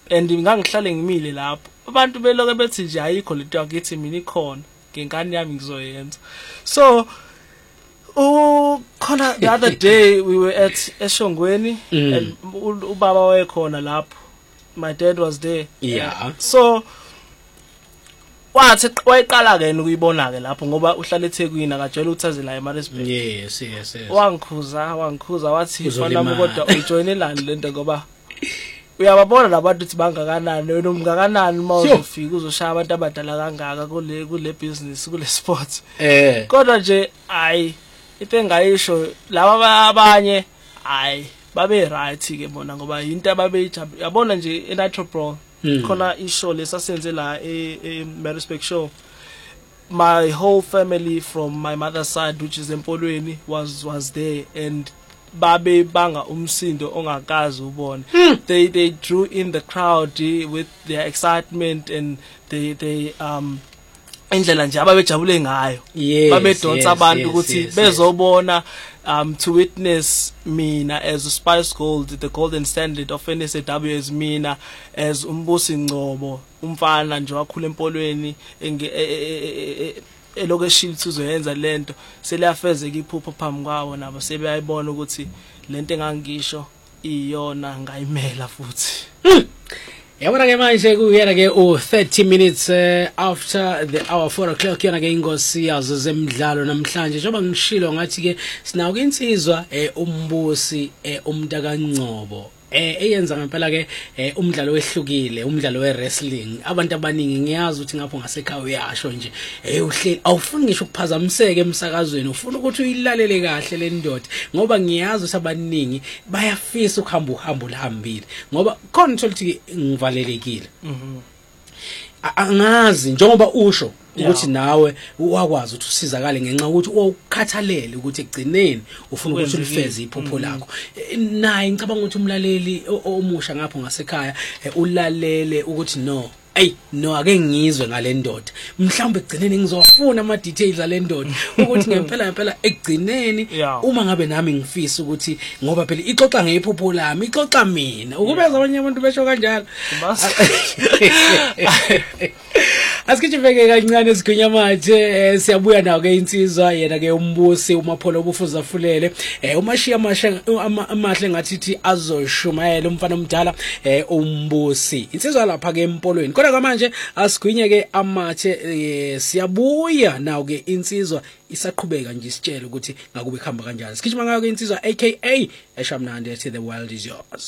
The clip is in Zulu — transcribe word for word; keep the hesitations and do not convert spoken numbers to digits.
and ngangihlale ngimile lapho abantu beloke bethi nje ayikho lento yakithi mina ikhona ngenkani yami ngizoyenza. So oh khona the other day we were at eShongweni mm. and ubaba wayekhona lapho, my dad was there. Yeah. So wathi wayiqala ke ukuyibona ke lapho ngoba uhlala eThekwini akajwayele uthaze la eMaritzburg. Yes yes yes. Wangikhuza wangikhuza wathi fana kodwa ujoinelani lento ngoba uyababona labantu ukuthi bangakanani wena umngakanani mawuzofika uzoshaya abantu abadala kangaka kule kule business kule sport. Eh. Kodwa nje ayi into engayisho laba abanye ayi babe right ke bona ngoba into ababe yabona nje eNitro Pro khona ishow lesasenze la eMaritzburg show. My whole family from my mother's side, which is Empolweni, was was there, and babe banga umsindo ongakazi ubona. They they drew in the crowd eh, with their excitement, and they they um indlela nje ababejabule ngayo babedonsa abantu ukuthi bezobona um to witness mina as a Spice Gold, the golden standard of N S A W, as mina as uMbusi Ngcobo umfana nje wakhula Empolweni elokeshini sizoyenza lento seliyafezeka iphupho phambi kwawo nabo sebeyayibona ukuthi lento engangisho iyona ngayimela futhi. Yabona ke manje kuyena ke u thirty minutes uh, after the hour four o'clock yana ke ingosi yazo zemidlalo namhlanje njengoba ngishilo ngathi ke sinawo ke insizwa eh, uMbusi eh, umntaka Ngcobo eh eyenza ngempela ke umdlalo wehlukile, umdlalo we-wrestling. Abantu abaningi ngiyazi ukuthi ngapho ngasekhaya uyasho nje eh uhleli awufuni ngisho ukuphazamiseke emsakazweni, ufuna ukuthi uyilalele kahle le ndoda ngoba ngiyazi ukuthi abaningi bayafisa ukuhamba uhambo lahambile ngoba khona ukuthi ngivalelekile. Mhm. Angazi njengoba usho ukuthi nawe wakwazi ukuthi usizakale ngenxa ukuthi ukhathalele ukuthi egcineni ufuna ukuthi ulifeze iphupho lakho. Naye ngicabanga ukuthi umlaleli omusha ngapho ngasekhaya ulalele ukuthi no ay no ake ngizwe ngale ndoda mhlawumbe egcineni ngizofuna ama details ale ndoda ukuthi ngempela ngempela egcineni uma ngabe nami ngifisa ukuthi ngoba phela ixoxa ngephupho lami ixoxa mina ukubeza abanye abantu besho kanjalo. Asikithi veke kancane esigwinya mathe siyabuya nawo ke insizwa yena ke uMbusi uMapholo obufuza fulele umashiya amasha amahle ngathi azoshumayela umfana omdala uMbusi insizwa lapha ke Empolweni. Kodwa manje asigwinye ke amathe siyabuya nawo ke insizwa isaqhubeka nje isitshela ukuthi ngakube khamba kanjani. Sikhishima ngayo ke insizwa aka Eshamnandi ethi the world is yours.